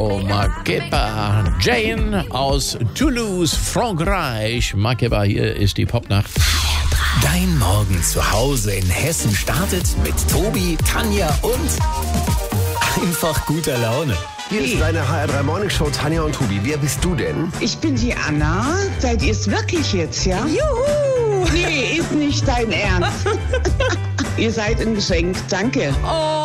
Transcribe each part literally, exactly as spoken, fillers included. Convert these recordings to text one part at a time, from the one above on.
Frau Makeba. Jane aus Toulouse, Frankreich. Makeba, hier ist die Popnacht. Dein Morgen zu Hause in Hessen startet mit Tobi, Tanja und einfach guter Laune. Hier ist deine H R drei Morning Show, Tanja und Tobi. Wer bist du denn? Ich bin die Anna. Seid ihr es wirklich jetzt, ja? Juhu! Nee, ist nicht dein Ernst. Ihr seid ein Geschenk. Danke.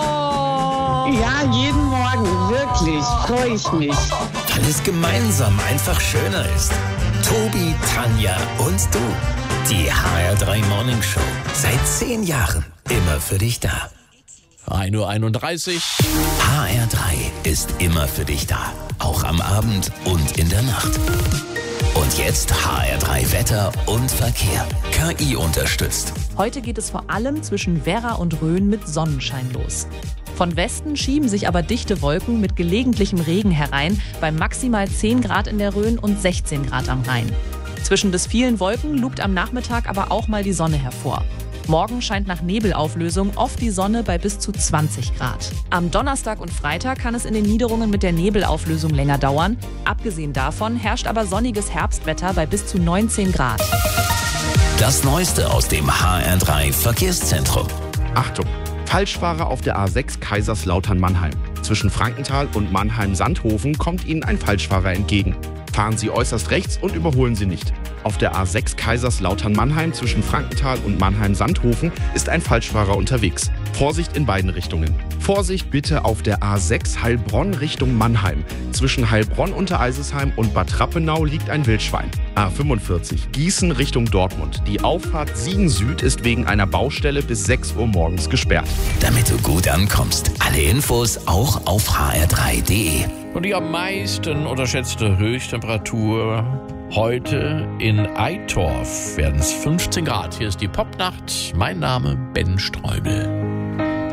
Oh! Ja, jeden Morgen. Wirklich. Freue ich mich. Weil es gemeinsam einfach schöner ist. Tobi, Tanja und du. Die H R drei Morning Show. Seit zehn Jahren immer für dich da. ein Uhr einunddreißig. H R drei ist immer für dich da. Auch am Abend und in der Nacht. Und jetzt H R drei Wetter und Verkehr. K I unterstützt. Heute geht es vor allem zwischen Werra und Rhön mit Sonnenschein los. Von Westen schieben sich aber dichte Wolken mit gelegentlichem Regen herein, bei maximal zehn Grad in der Rhön und sechzehn Grad am Rhein. Zwischen des vielen Wolken lugt am Nachmittag aber auch mal die Sonne hervor. Morgen scheint nach Nebelauflösung oft die Sonne bei bis zu zwanzig Grad. Am Donnerstag und Freitag kann es in den Niederungen mit der Nebelauflösung länger dauern. Abgesehen davon herrscht aber sonniges Herbstwetter bei bis zu neunzehn Grad. Das Neueste aus dem H R drei Verkehrszentrum. Achtung! Falschfahrer auf der A sechs Kaiserslautern-Mannheim. Zwischen Frankenthal und Mannheim-Sandhofen kommt Ihnen ein Falschfahrer entgegen. Fahren Sie äußerst rechts und überholen Sie nicht. Auf der A sechs Kaiserslautern-Mannheim zwischen Frankenthal und Mannheim-Sandhofen ist ein Falschfahrer unterwegs. Vorsicht in beiden Richtungen. Vorsicht bitte auf der A sechs Heilbronn Richtung Mannheim. Zwischen Heilbronn unter Eisesheim und Bad Rappenau liegt ein Wildschwein. A fünfundvierzig Gießen Richtung Dortmund. Die Auffahrt Siegen Süd ist wegen einer Baustelle bis sechs Uhr morgens gesperrt. Damit du gut ankommst. Alle Infos auch auf h r drei punkt d e. Und die am meisten unterschätzte Höchsttemperatur heute in Eitorf werden es fünfzehn Grad. Hier ist die Popnacht. Mein Name Ben Streubel.